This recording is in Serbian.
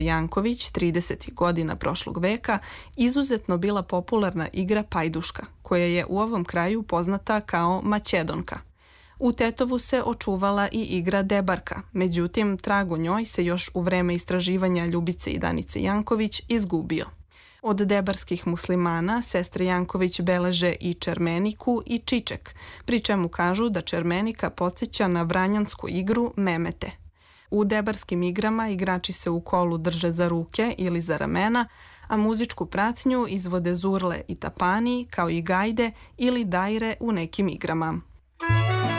Janković, 30. godina prošlog veka, izuzetno bila popularna igra pajduška, koja je u ovom kraju poznata kao maćedonka. U Tetovu se očuvala i igra debarka, međutim, trag o njoj se još u vreme istraživanja Ljubice i Danice Janković izgubio. Od debarskih muslimana sestre Janković beleže i čermeniku i čiček, pri čemu kažu da čermenika podsjeća na vranjansku igru memete. U debarskim igrama igrači se u kolu drže za ruke ili za ramena, a muzičku pratnju izvode zurle i tapani, kao i gajde ili dajre u nekim igrama.